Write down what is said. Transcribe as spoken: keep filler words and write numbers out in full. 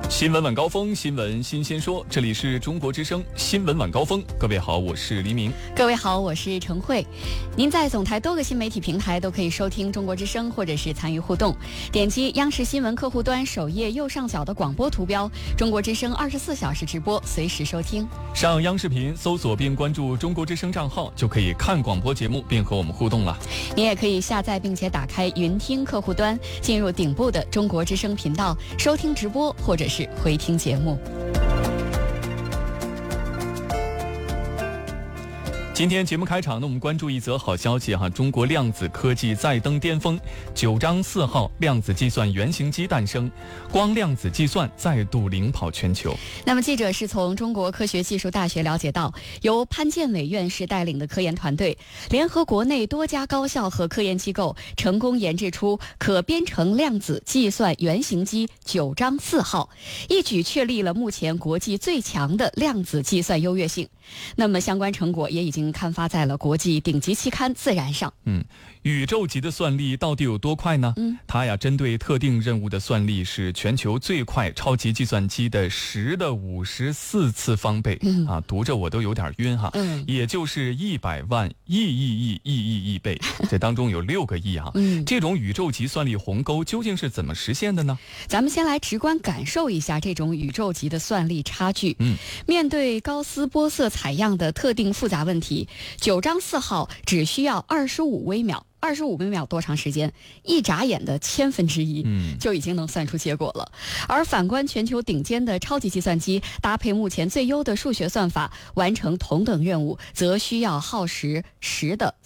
新闻晚高峰，新闻新鲜说，这里是中国之声新闻晚高峰。各位好，我是黎明。 各位好，我是陈慧。您在总台多个新媒体平台都可以收听中国之声，或者是参与互动。点击央视新闻客户端首页右上角的广播图标，中国之声二十四小时直播，随时收听。 上央视频搜索并关注中国之声账号，就可以看广播节目并和我们互动了。 您也可以下载并且打开云听客户端，进入顶部的中国之声频道，收听直播或者是回听节目。 今天节目开场呢，我们关注一则好消息哈，中国量子科技再登巅峰，九章四号量子计算原型机诞生，光量子计算再度领跑全球。 那么记者是从中国科学技术大学了解到，由潘建伟院士带领的科研团队，联合国内多家高校和科研机构，成功研制出可编程量子计算原型机九章四号，一举确立了目前国际最强的量子计算优越性。那么相关成果也已经刊发在了国际顶级期刊《自然》上。 嗯，宇宙级的算力到底有多快呢？嗯，它呀针对特定任务的算力是全球最快超级计算机的十的五十四次方倍。嗯啊，读着我都有点晕哈。嗯，也就是一百万亿亿亿亿亿亿倍，这当中有六个亿哈。嗯，这种宇宙级算力鸿沟究竟是怎么实现的呢？ 咱们先来直观感受一下这种宇宙级的算力差距。嗯，面对高斯玻色采样的特定复杂问题，九章四号只需要二十五微秒。二十五微秒多长时间？一眨眼的千分之一，嗯，就已经能算出结果了。而反观全球顶尖的超级计算机，搭配目前最优的数学算法，完成同等任务，则需要耗时十的